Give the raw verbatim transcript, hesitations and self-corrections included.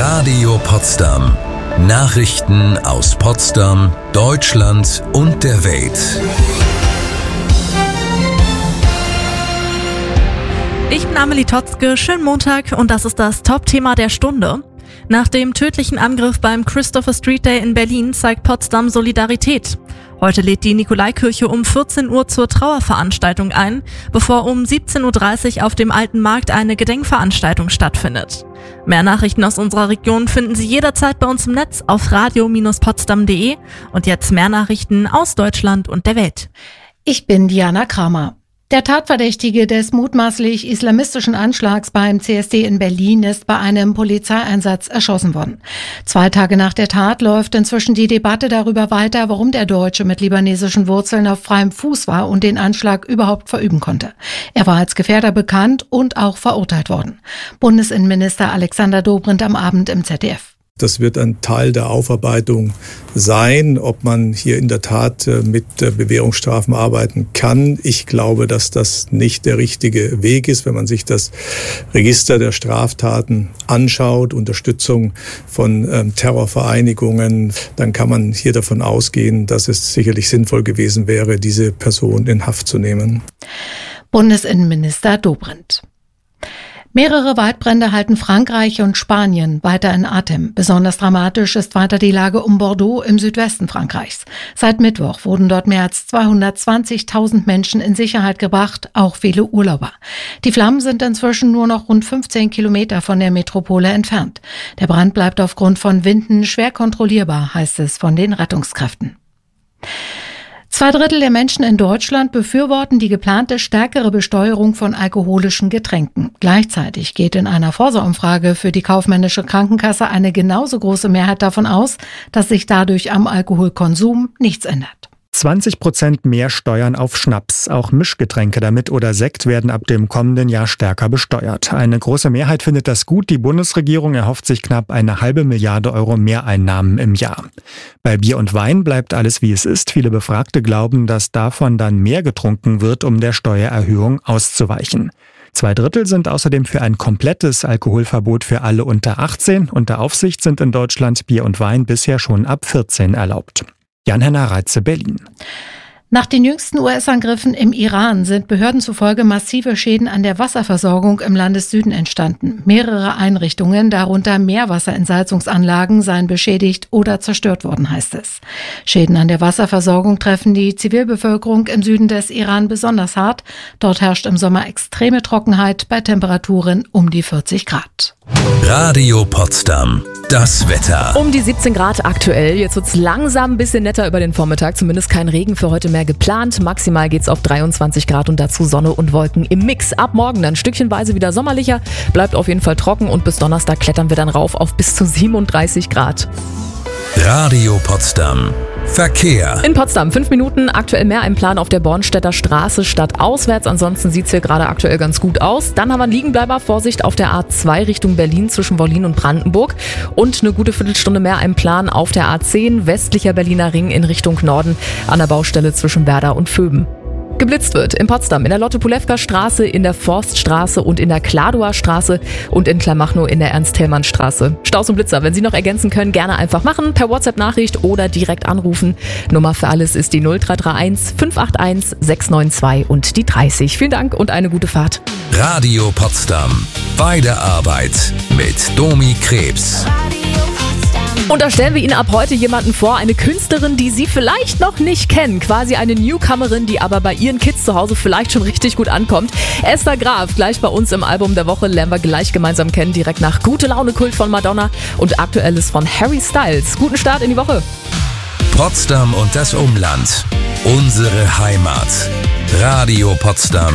Radio Potsdam. Nachrichten aus Potsdam, Deutschland und der Welt. Ich bin Amelie Totzke, schönen Montag und das ist das Top-Thema der Stunde. Nach dem tödlichen Angriff beim Christopher Street Day in Berlin zeigt Potsdam Solidarität. Heute lädt die Nikolaikirche um vierzehn Uhr zur Trauerveranstaltung ein, bevor um siebzehn Uhr dreißig auf dem Alten Markt eine Gedenkveranstaltung stattfindet. Mehr Nachrichten aus unserer Region finden Sie jederzeit bei uns im Netz auf radio Bindestrich potsdam punkt de. Und jetzt mehr Nachrichten aus Deutschland und der Welt. Ich bin Diana Kramer. Der Tatverdächtige des mutmaßlich islamistischen Anschlags beim C S D in Berlin ist bei einem Polizeieinsatz erschossen worden. Zwei Tage nach der Tat läuft inzwischen die Debatte darüber weiter, warum der Deutsche mit libanesischen Wurzeln auf freiem Fuß war und den Anschlag überhaupt verüben konnte. Er war als Gefährder bekannt und auch verurteilt worden. Bundesinnenminister Alexander Dobrindt am Abend im Z D F. Das wird ein Teil der Aufarbeitung sein, ob man hier in der Tat mit Bewährungsstrafen arbeiten kann. Ich glaube, dass das nicht der richtige Weg ist, wenn man sich das Register der Straftaten anschaut, Unterstützung von ähm, Terrorvereinigungen, dann kann man hier davon ausgehen, dass es sicherlich sinnvoll gewesen wäre, diese Person in Haft zu nehmen. Bundesinnenminister Dobrindt. Mehrere Waldbrände halten Frankreich und Spanien weiter in Atem. Besonders dramatisch ist weiter die Lage um Bordeaux im Südwesten Frankreichs. Seit Mittwoch wurden dort mehr als zweihundertzwanzigtausend Menschen in Sicherheit gebracht, auch viele Urlauber. Die Flammen sind inzwischen nur noch rund fünfzehn Kilometer von der Metropole entfernt. Der Brand bleibt aufgrund von Winden schwer kontrollierbar, heißt es von den Rettungskräften. Zwei Drittel der Menschen in Deutschland befürworten die geplante stärkere Besteuerung von alkoholischen Getränken. Gleichzeitig geht in einer Forsa-Umfrage für die kaufmännische Krankenkasse eine genauso große Mehrheit davon aus, dass sich dadurch am Alkoholkonsum nichts ändert. zwanzig Prozent mehr Steuern auf Schnaps. Auch Mischgetränke damit oder Sekt werden ab dem kommenden Jahr stärker besteuert. Eine große Mehrheit findet das gut. Die Bundesregierung erhofft sich knapp eine halbe Milliarde Euro Mehreinnahmen im Jahr. Bei Bier und Wein bleibt alles wie es ist. Viele Befragte glauben, dass davon dann mehr getrunken wird, um der Steuererhöhung auszuweichen. Zwei Drittel sind außerdem für ein komplettes Alkoholverbot für alle unter achtzehn. Unter Aufsicht sind in Deutschland Bier und Wein bisher schon ab vierzehn erlaubt. Jan-Henner Reitze, Berlin. Nach den jüngsten U S-Angriffen im Iran sind Behörden zufolge massive Schäden an der Wasserversorgung im Landessüden entstanden. Mehrere Einrichtungen, darunter Meerwasserentsalzungsanlagen, seien beschädigt oder zerstört worden, heißt es. Schäden an der Wasserversorgung treffen die Zivilbevölkerung im Süden des Iran besonders hart. Dort herrscht im Sommer extreme Trockenheit bei Temperaturen um die vierzig Grad. Radio Potsdam. Das Wetter. Um die siebzehn Grad aktuell. Jetzt wird's langsam ein bisschen netter über den Vormittag. Zumindest kein Regen für heute mehr geplant. Maximal geht's auf dreiundzwanzig Grad und dazu Sonne und Wolken im Mix. Ab morgen dann stückchenweise wieder sommerlicher. Bleibt auf jeden Fall trocken und bis Donnerstag klettern wir dann rauf auf bis zu siebenunddreißig Grad. Radio Potsdam. Verkehr. In Potsdam fünf Minuten, aktuell mehr im Plan auf der Bornstedter Straße statt auswärts. Ansonsten sieht's hier gerade aktuell ganz gut aus. Dann haben wir Liegenbleiber, Vorsicht auf der A zwei Richtung Berlin zwischen Wollin und Brandenburg. Und eine gute Viertelstunde mehr im Plan auf der A zehn westlicher Berliner Ring in Richtung Norden an der Baustelle zwischen Werder und Vöben. Geblitzt wird in Potsdam in der Lotte-Pulewka-Straße, in der Forststraße und in der Kladower Straße und in Kleinmachnow in der Ernst-Thälmann-Straße. Staus und Blitzer, wenn Sie noch ergänzen können, gerne einfach machen, per WhatsApp-Nachricht oder direkt anrufen. Nummer für alles ist die null drei drei eins fünf acht eins sechs neun zwei und die dreißig. Vielen Dank und eine gute Fahrt. Radio Potsdam. Bei der Arbeit mit Domi Krebs. Und da stellen wir Ihnen ab heute jemanden vor, eine Künstlerin, die Sie vielleicht noch nicht kennen. Quasi eine Newcomerin, die aber bei Ihren Kids zu Hause vielleicht schon richtig gut ankommt. Esther Graf, gleich bei uns im Album der Woche, lernen wir gleich gemeinsam kennen. Direkt nach Gute Laune Kult von Madonna und Aktuelles von Harry Styles. Guten Start in die Woche. Potsdam und das Umland. Unsere Heimat. Radio Potsdam.